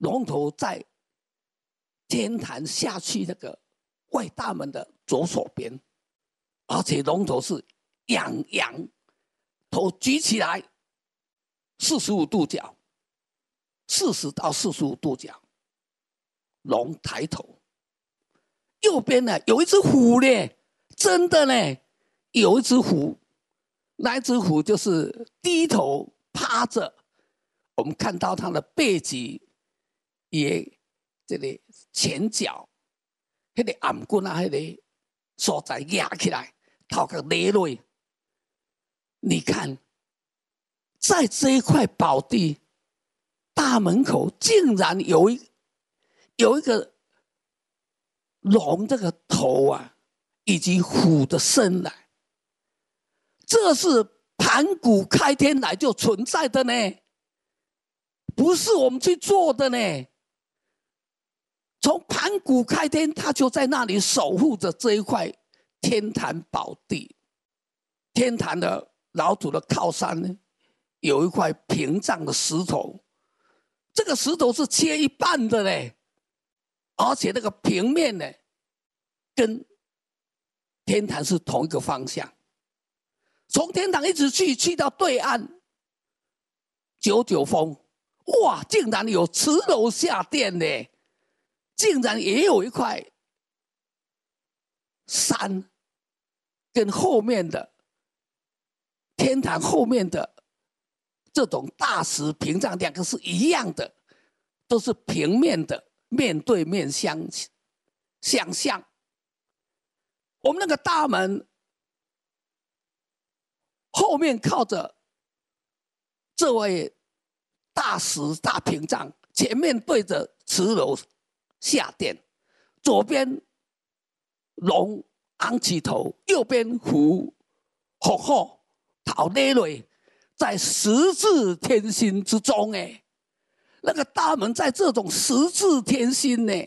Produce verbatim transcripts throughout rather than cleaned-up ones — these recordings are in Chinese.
龙头在天坛下去那个外大门的左手边，而且龙头是仰仰，头举起来四十五度角，四十到四十五度角，龙抬头。右边呢有一只虎呢，真的呢有一只虎，那一只虎就是低头趴着，我们看到它的背脊也这里前脚，那个颔棍啊，那个所在压起来，头壳勒落。你看，在这一块宝地大门口，竟然有一有一个龙这个头啊，以及虎的身来，这是盘古开天来就存在的呢，不是我们去做的呢。从盘古开天，他就在那里守护着这一块天坛宝地。天坛的老祖的靠山呢，有一块屏障的石头，这个石头是切一半的嘞。而且那个平面呢，跟天坛是同一个方向，从天堂一直去去到对岸九九峰，哇，竟然有慈楼下殿呢，竟然也有一块山，跟后面的天坛后面的这种大石屏障两个是一样的，都是平面的。面对面相相像，我们那个大门后面靠着这位大石大屏障，前面对着慈楼下殿，左边龙昂起头，右边虎吼吼头勒落，在十字天心之中哎。那个大门在这种十字天心呢，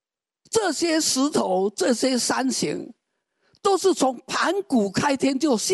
这些石头、这些山形，都是从盘古开天就